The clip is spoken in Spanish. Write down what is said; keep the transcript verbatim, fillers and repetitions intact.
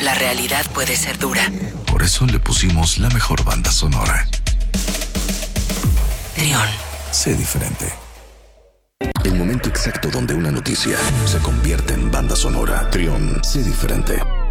la realidad puede ser dura. Por eso le pusimos la mejor banda sonora. Trión. Sé diferente. El momento exacto donde una noticia se convierte en banda sonora. Trión, sé diferente.